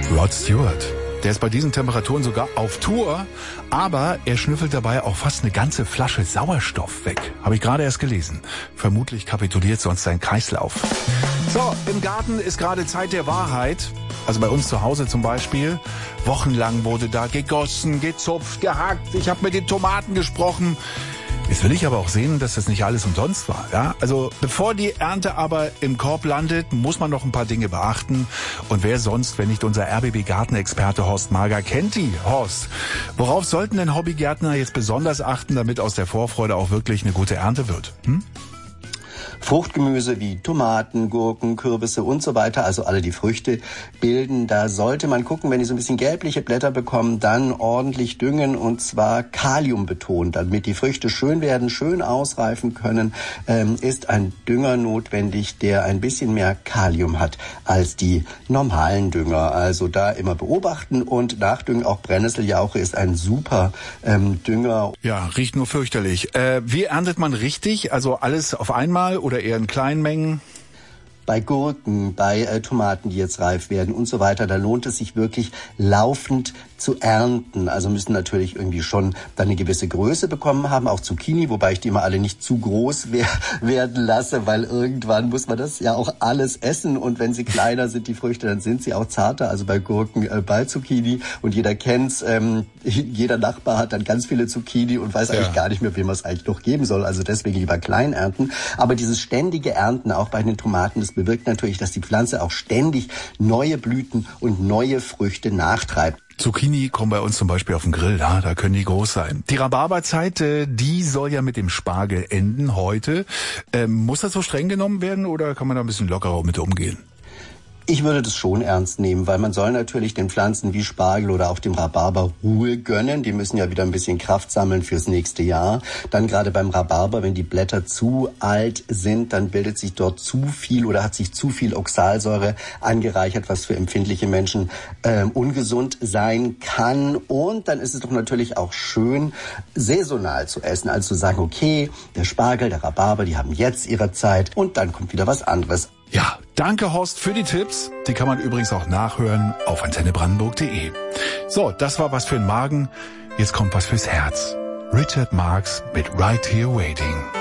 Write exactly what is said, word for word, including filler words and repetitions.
Rod Stewart. Der ist bei diesen Temperaturen sogar auf Tour, aber er schnüffelt dabei auch fast eine ganze Flasche Sauerstoff weg. Habe ich gerade erst gelesen. Vermutlich kapituliert sonst sein Kreislauf. So, im Garten ist gerade Zeit der Wahrheit. Also bei uns zu Hause zum Beispiel. Wochenlang wurde da gegossen, gezupft, gehackt. Ich habe mit den Tomaten gesprochen. Jetzt will ich aber auch sehen, dass das nicht alles umsonst war. Ja? Also bevor die Ernte aber im Korb landet, muss man noch ein paar Dinge beachten. Und wer sonst, wenn nicht unser R B B-Gartenexperte Horst Mager, kennt die. Horst, worauf sollten denn Hobbygärtner jetzt besonders achten, damit aus der Vorfreude auch wirklich eine gute Ernte wird? Hm? Fruchtgemüse wie Tomaten, Gurken, Kürbisse und so weiter, also alle die Früchte bilden. Da sollte man gucken, wenn die so ein bisschen gelbliche Blätter bekommen, dann ordentlich düngen und zwar Kalium betont, damit die Früchte schön werden, schön ausreifen können, ähm, ist ein Dünger notwendig, der ein bisschen mehr Kalium hat als die normalen Dünger. Also da immer beobachten und nachdüngen. Auch Brennnesseljauche ist ein super ähm, Dünger. Ja, riecht nur fürchterlich. Äh, wie erntet man richtig? Also alles auf einmal oder eher in kleinen Mengen? Bei Gurken, bei äh, Tomaten, die jetzt reif werden und so weiter, da lohnt es sich wirklich laufend zu ernten. Also müssen natürlich irgendwie schon dann eine gewisse Größe bekommen haben, auch Zucchini, wobei ich die immer alle nicht zu groß wer- werden lasse, weil irgendwann muss man das ja auch alles essen und wenn sie kleiner sind, die Früchte, dann sind sie auch zarter, also bei Gurken, äh, bei Zucchini und jeder kennt's, ähm, jeder Nachbar hat dann ganz viele Zucchini und weiß ja. eigentlich gar nicht mehr, wem man es eigentlich noch geben soll, also deswegen lieber klein ernten. Aber dieses ständige Ernten, auch bei den Tomaten, das bewirkt natürlich, dass die Pflanze auch ständig neue Blüten und neue Früchte nachtreibt. Zucchini kommen bei uns zum Beispiel auf den Grill, ja, da können die groß sein. Die Rhabarberzeit, äh, die soll ja mit dem Spargel enden heute. Ähm, muss das so streng genommen werden oder kann man da ein bisschen lockerer mit umgehen? Ich würde das schon ernst nehmen, weil man soll natürlich den Pflanzen wie Spargel oder auch dem Rhabarber Ruhe gönnen. Die müssen ja wieder ein bisschen Kraft sammeln fürs nächste Jahr. Dann gerade beim Rhabarber, wenn die Blätter zu alt sind, dann bildet sich dort zu viel oder hat sich zu viel Oxalsäure angereichert, was für empfindliche Menschen äh, ungesund sein kann. Und dann ist es doch natürlich auch schön, saisonal zu essen. Also zu sagen, okay, der Spargel, der Rhabarber, die haben jetzt ihre Zeit und dann kommt wieder was anderes. Ja, danke Horst für die Tipps. Die kann man übrigens auch nachhören auf antenne brandenburg punkt de. So, das war was für den Magen. Jetzt kommt was fürs Herz. Richard Marx mit Right Here Waiting.